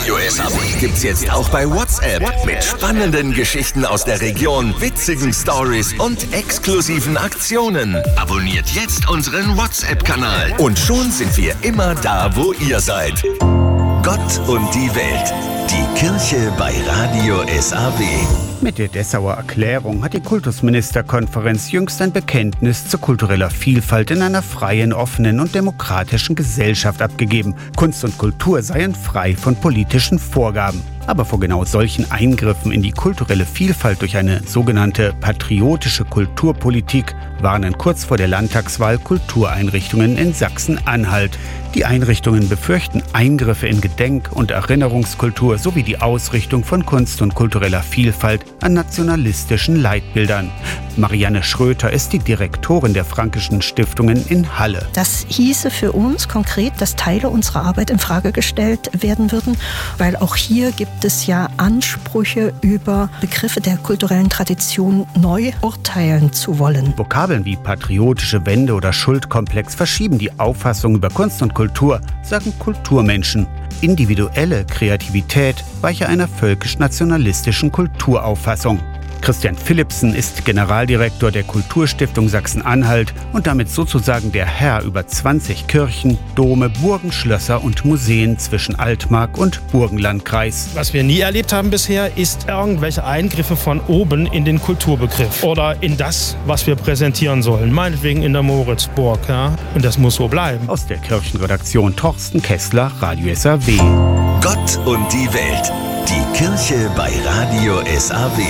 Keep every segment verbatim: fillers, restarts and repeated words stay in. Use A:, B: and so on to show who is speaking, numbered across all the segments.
A: Radio S A W gibt's jetzt auch bei WhatsApp mit spannenden Geschichten aus der Region, witzigen Stories und exklusiven Aktionen. Abonniert jetzt unseren WhatsApp-Kanal und schon sind wir immer da, wo ihr seid. Gott und die Welt. Die Kirche bei Radio S A W.
B: Mit der Dessauer Erklärung hat die Kultusministerkonferenz jüngst ein Bekenntnis zu kultureller Vielfalt in einer freien, offenen und demokratischen Gesellschaft abgegeben. Kunst und Kultur seien frei von politischen Vorgaben. Aber vor genau solchen Eingriffen in die kulturelle Vielfalt durch eine sogenannte patriotische Kulturpolitik warnen kurz vor der Landtagswahl Kultureinrichtungen in Sachsen-Anhalt. Die Einrichtungen befürchten Eingriffe in Gedenk- und Erinnerungskultur sowie die Ausrichtung von Kunst und kultureller Vielfalt an nationalistischen Leitbildern. Marianne Schröter ist die Direktorin der Frankischen Stiftungen in Halle.
C: Das hieße für uns konkret, dass Teile unserer Arbeit in Frage gestellt werden würden, weil auch hier gibt es ja Ansprüche, über Begriffe der kulturellen Tradition neu urteilen zu wollen.
B: Vokabeln wie patriotische Wende oder Schuldkomplex verschieben die Auffassung über Kunst und Kultur, sagen Kulturmenschen. Individuelle Kreativität weiche einer völkisch-nationalistischen Kulturauffassung. Christian Philipsen ist Generaldirektor der Kulturstiftung Sachsen-Anhalt und damit sozusagen der Herr über zwanzig Kirchen, Dome, Burgen, Schlösser und Museen zwischen Altmark und Burgenlandkreis.
D: Was wir nie erlebt haben bisher, ist irgendwelche Eingriffe von oben in den Kulturbegriff oder in das, was wir präsentieren sollen. Meinetwegen in der Moritzburg. Ja? Und das muss so bleiben.
B: Aus der Kirchenredaktion Thorsten Kessler, Radio S A W.
A: Gott und die Welt. Die Kirche bei Radio S A W.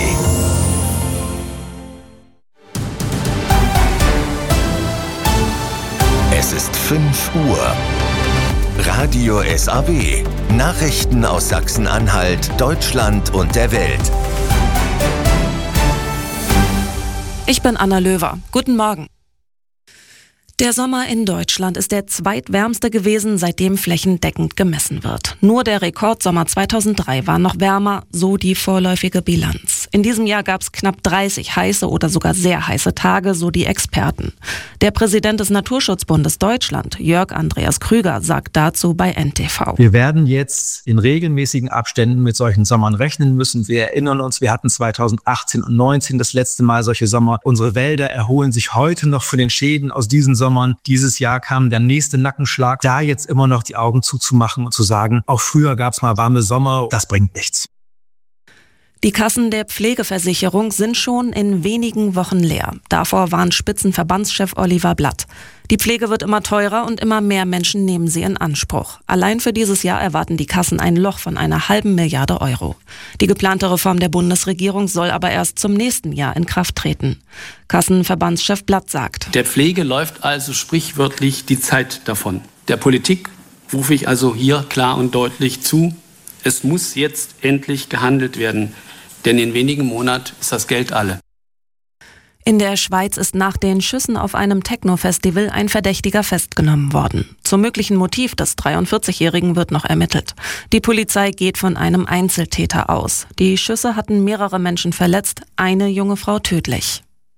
A: Es ist fünf Uhr. Radio S A W. Nachrichten aus Sachsen-Anhalt, Deutschland und der Welt.
E: Ich bin Anna Löwer. Guten Morgen. Der Sommer in Deutschland ist der zweitwärmste gewesen, seitdem flächendeckend gemessen wird. Nur der Rekordsommer zweitausenddrei war noch wärmer, so die vorläufige Bilanz. In diesem Jahr gab es knapp dreißig heiße oder sogar sehr heiße Tage, so die Experten. Der Präsident des Naturschutzbundes Deutschland, Jörg Andreas Krüger, sagt dazu bei N T V.
F: Wir werden jetzt in regelmäßigen Abständen mit solchen Sommern rechnen müssen. Wir erinnern uns, wir hatten zweitausendachtzehn und neunzehn das letzte Mal solche Sommer. Unsere Wälder erholen sich heute noch von den Schäden aus diesen Sommern. Dieses Jahr kam der nächste Nackenschlag. Da jetzt immer noch die Augen zuzumachen und zu sagen, auch früher gab es mal warme Sommer, das bringt nichts.
E: Die Kassen der Pflegeversicherung sind schon in wenigen Wochen leer. Davor warnt Spitzenverbandschef Oliver Blatt. Die Pflege wird immer teurer und immer mehr Menschen nehmen sie in Anspruch. Allein für dieses Jahr erwarten die Kassen ein Loch von einer halben Milliarde Euro. Die geplante Reform der Bundesregierung soll aber erst zum nächsten Jahr in Kraft treten. Kassenverbandschef Blatt sagt:
G: Der Pflege läuft also sprichwörtlich die Zeit davon. Der Politik rufe ich also hier klar und deutlich zu: Es muss jetzt endlich gehandelt werden. Denn in wenigen Monaten ist das Geld alle.
E: In der Schweiz ist nach den Schüssen auf einem Techno-Festival ein Verdächtiger festgenommen worden. Zum möglichen Motiv des dreiundvierzigjährigen wird noch ermittelt. Die Polizei geht von einem Einzeltäter aus. Die Schüsse hatten mehrere Menschen verletzt, eine junge Frau tödlich.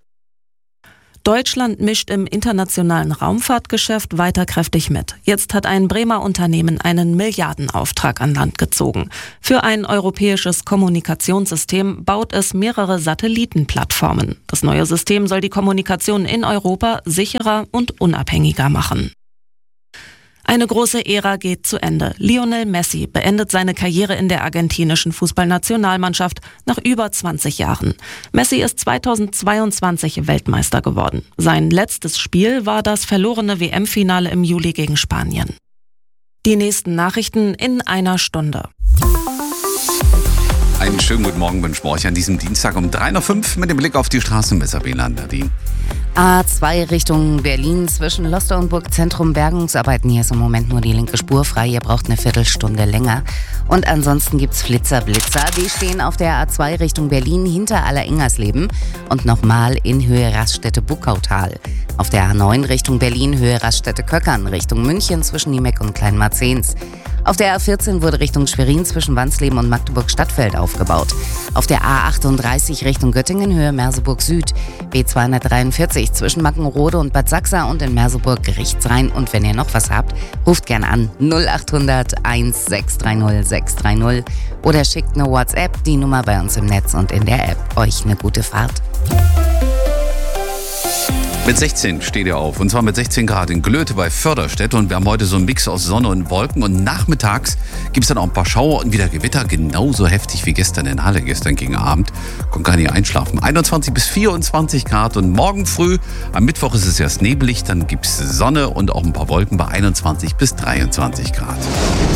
E: Deutschland mischt im internationalen Raumfahrtgeschäft weiter kräftig mit. Jetzt hat ein Bremer Unternehmen einen Milliardenauftrag an Land gezogen. Für ein europäisches Kommunikationssystem baut es mehrere Satellitenplattformen. Das neue System soll die Kommunikation in Europa sicherer und unabhängiger machen. Eine große Ära geht zu Ende. Lionel Messi beendet seine Karriere in der argentinischen Fußballnationalmannschaft nach über zwanzig Jahren. Messi ist zweitausendzweiundzwanzig Weltmeister geworden. Sein letztes Spiel war das verlorene W M-Finale im Juli gegen Spanien. Die nächsten Nachrichten in einer Stunde.
H: Einen schönen guten Morgen wünsche ich euch an diesem Dienstag um drei Uhr fünf mit dem Blick auf die Straßen bis Nadine.
I: A zwei Richtung Berlin zwischen Loster und Burgzentrum Bergungsarbeiten. Hier ist im Moment nur die linke Spur frei. Ihr braucht eine Viertelstunde länger. Und ansonsten gibt's Flitzer-Blitzer. Die stehen auf der A zwei Richtung Berlin hinter Allerengersleben und nochmal in Höhe Raststätte-Buckautal. Auf der A neun Richtung Berlin Höhe Raststätte-Köckern Richtung München zwischen Niemeck und Kleinmarzens. Auf der A vierzehn wurde Richtung Schwerin zwischen Wansleben und Magdeburg-Stadtfeld aufgebaut. Auf der A achtunddreißig Richtung Göttingen Höhe Merseburg Süd. B zweihundertdreiundvierzig zwischen Mackenrode und Bad Sachsa und in Merseburg Gerichtsrhein. Und wenn ihr noch was habt, ruft gerne an null achthundert eins sechs drei null sechs drei null oder schickt eine WhatsApp, die Nummer bei uns im Netz und in der App. Euch eine gute Fahrt.
H: Mit sechzehn steht ihr auf, und zwar mit sechzehn Grad in Glöte bei Förderstedt, und wir haben heute so einen Mix aus Sonne und Wolken, und nachmittags gibt es dann auch ein paar Schauer und wieder Gewitter, genauso heftig wie gestern in Halle, gestern gegen Abend. Kommt gar nicht einschlafen. einundzwanzig bis vierundzwanzig Grad, und morgen früh, am Mittwoch ist es erst nebelig, dann gibt es Sonne und auch ein paar Wolken bei einundzwanzig bis dreiundzwanzig Grad.